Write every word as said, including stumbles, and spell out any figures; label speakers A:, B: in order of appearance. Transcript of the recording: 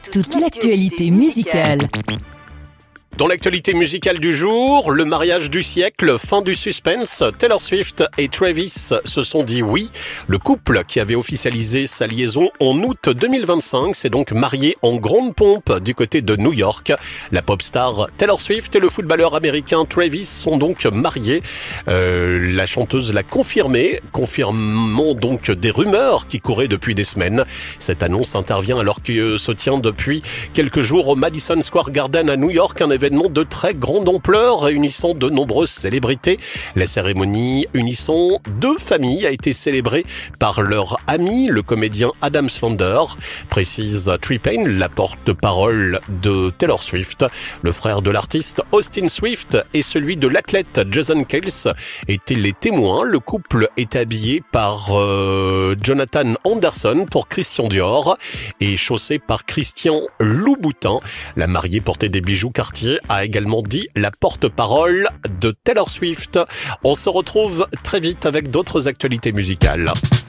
A: Toute l'actualité musicale.
B: Dans l'actualité musicale du jour, le mariage du siècle, fin du suspense. Taylor Swift et Travis se sont dit oui. Le couple qui avait officialisé sa liaison en août deux mille vingt-cinq s'est donc marié en grande pompe du côté de New York. La pop star Taylor Swift et le footballeur américain Travis sont donc mariés. Euh, la chanteuse l'a confirmé, confirmant donc des rumeurs qui couraient depuis des semaines. Cette annonce intervient alors que se tient depuis quelques jours au Madison Square Garden à New York, un événement de très grande ampleur réunissant de nombreuses célébrités. La cérémonie unissant deux familles a été célébrée par leur ami, le comédien Adam Sandler, précise T-Pain, la porte-parole de Taylor Swift. Le frère de l'artiste Austin Swift et celui de l'athlète Jason Kales étaient les témoins. Le couple est habillé par euh, Jonathan Anderson pour Christian Dior et chaussé par Christian Louboutin. La mariée portait des bijoux Cartier, a également dit la porte-parole de Taylor Swift. On se retrouve très vite avec d'autres actualités musicales.